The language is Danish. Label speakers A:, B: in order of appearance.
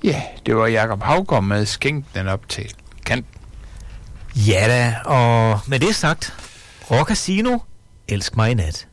A: Ja, det var Jakob Haugaard med Skænk den op til kanten.
B: Ja da, og med det sagt, Rock Casino, elsk mig i nat.